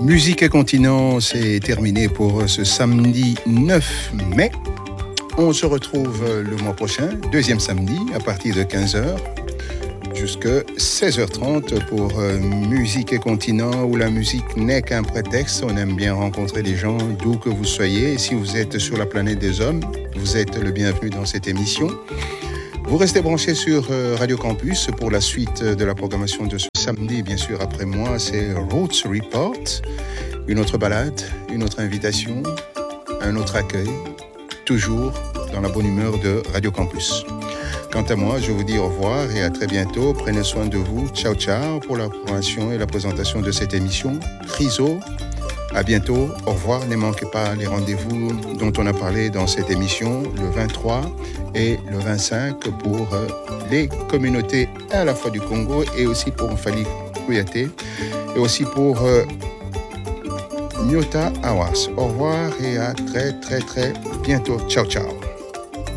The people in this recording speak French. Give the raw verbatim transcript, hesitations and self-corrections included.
Musique et continent, c'est terminé pour ce samedi neuf mai. On se retrouve le mois prochain, deuxième samedi, à partir de quinze heures jusqu'à seize heures trente pour Musique et continent, où la musique n'est qu'un prétexte. On aime bien rencontrer des gens d'où que vous soyez. Et si vous êtes sur la planète des hommes, vous êtes le bienvenu dans cette émission. Vous restez branchés sur Radio Campus pour la suite de la programmation de ce samedi. Bien sûr, après moi, c'est Roots Report. Une autre balade, une autre invitation, un autre accueil, toujours dans la bonne humeur de Radio Campus. Quant à moi, je vous dis au revoir et à très bientôt. Prenez soin de vous. Ciao, ciao pour la programmation et la présentation de cette émission. Chryso, à bientôt. Au revoir. Ne manquez pas les rendez-vous dont on a parlé dans cette émission, le vingt-trois et le vingt-cinq pour les communautés à la fois du Congo et aussi pour Fali Kouyaté et aussi pour euh, Nyota Awas. Au revoir et à très très très bientôt. Ciao ciao.